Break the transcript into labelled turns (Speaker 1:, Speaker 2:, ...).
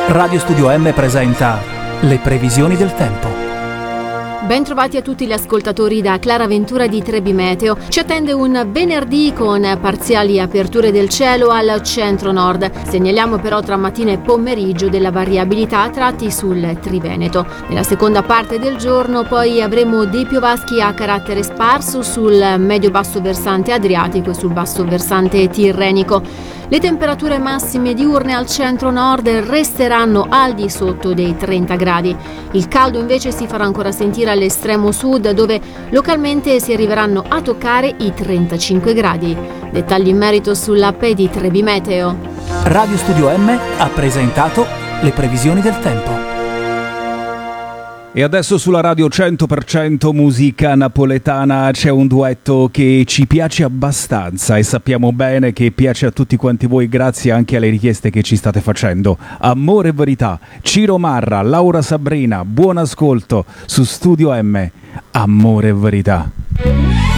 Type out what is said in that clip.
Speaker 1: Radio Studio M presenta le previsioni del tempo.
Speaker 2: Ben trovati a tutti gli ascoltatori da Clara Ventura di Trebi Meteo. Ci attende un venerdì con parziali aperture del cielo al centro-nord. Segnaliamo però tra mattina e pomeriggio della variabilità a tratti sul Triveneto. Nella seconda parte del giorno poi avremo dei piovaschi a carattere sparso sul medio-basso versante adriatico e sul basso versante tirrenico. Le temperature massime diurne al centro-nord resteranno al di sotto dei 30 gradi. Il caldo invece si farà ancora sentire all'estremo sud, dove localmente si arriveranno a toccare i 35 gradi. Dettagli in merito sull'app di Trebi Meteo.
Speaker 1: Radio Studio M ha presentato le previsioni del tempo.
Speaker 3: E adesso sulla radio 100% musica napoletana c'è un duetto che ci piace abbastanza e sappiamo bene che piace a tutti quanti voi grazie anche alle richieste che ci state facendo. Amore e verità, Ciro Marra, Laura Sabrina, buon ascolto su Studio M. Amore e verità.